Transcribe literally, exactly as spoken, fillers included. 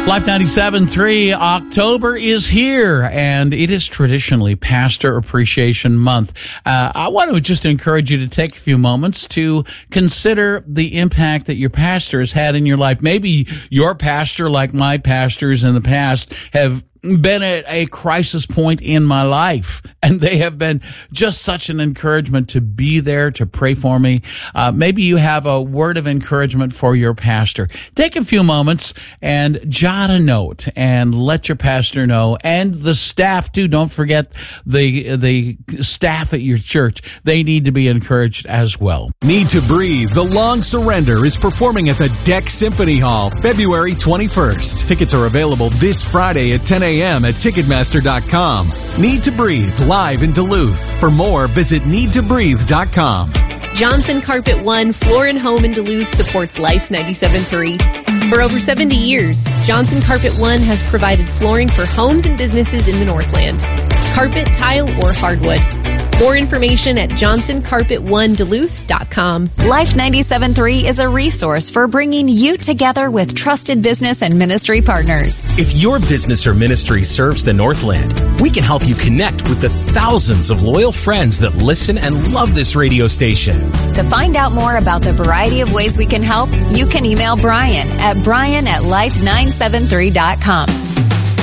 Life ninety-seven point three, October is here, and it is traditionally Pastor Appreciation Month. Uh, I want to just encourage you to take a few moments to consider the impact that your pastor has had in your life. Maybe your pastor, like my pastors in the past, have been at a crisis point in my life, and they have been just such an encouragement to be there to pray for me. Uh, maybe you have a word of encouragement for your pastor. Take a few moments and jot a note and let your pastor know, and the staff too. Don't forget the the staff at your church. They need to be encouraged as well. Need to Breathe, The Long Surrender is performing at the Deck Symphony Hall February twenty-first. Tickets are available this Friday at ten a.m. at Ticketmaster dot com. Need to Breathe, live in Duluth. For more, visit need to breathe dot com. Johnson Carpet One Floor and Home in Duluth supports Life ninety-seven point three. For over seventy years, Johnson Carpet One has provided flooring for homes and businesses in the Northland. Carpet, tile, or hardwood. More information at johnson carpet one duluth dot com. Life ninety-seven point three is a resource for bringing you together with trusted business and ministry partners. If your business or ministry serves the Northland, we can help you connect with the thousands of loyal friends that listen and love this radio station. To find out more about the variety of ways we can help, you can email Brian at brian at life nine seven three dot com.